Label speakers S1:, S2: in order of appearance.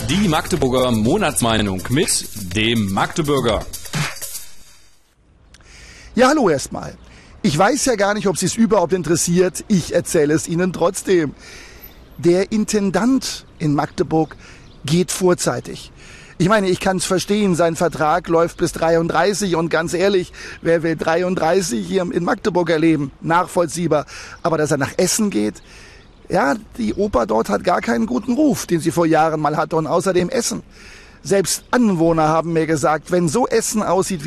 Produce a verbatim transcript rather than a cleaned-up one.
S1: Die Magdeburger Monatsmeinung mit dem Magdeburger.
S2: Ja, hallo erstmal. Ich weiß ja gar nicht, ob Sie es überhaupt interessiert. Ich erzähle es Ihnen trotzdem. Der Intendant in Magdeburg geht vorzeitig. Ich meine, ich kann es verstehen, sein Vertrag läuft bis dreiunddreißig und ganz ehrlich, wer will dreiunddreißig hier in Magdeburg erleben? Nachvollziehbar. Aber dass er nach Essen geht, ja, die Oper dort hat gar keinen guten Ruf, den sie vor Jahren mal hatte, und außerdem Essen. Selbst Anwohner haben mir gesagt, wenn so Essen aussieht